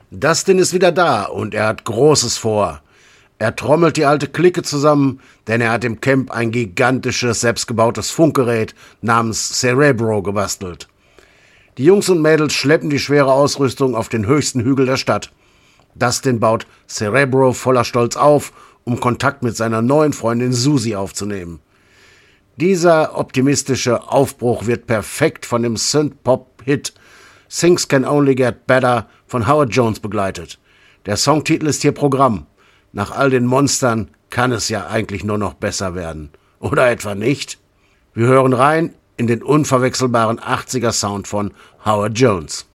Dustin ist wieder da und er hat Großes vor. Er trommelt die alte Clique zusammen, denn er hat im Camp ein gigantisches, selbstgebautes Funkgerät namens Cerebro gebastelt. Die Jungs und Mädels schleppen die schwere Ausrüstung auf den höchsten Hügel der Stadt. Dustin baut Cerebro voller Stolz auf, um Kontakt mit seiner neuen Freundin Susie aufzunehmen. Dieser optimistische Aufbruch wird perfekt von dem Synth-Pop-Hit Things Can Only Get Better von Howard Jones begleitet. Der Songtitel ist hier Programm. Nach all den Monstern kann es ja eigentlich nur noch besser werden. Oder etwa nicht? Wir hören rein in den unverwechselbaren 80er-Sound von Howard Jones.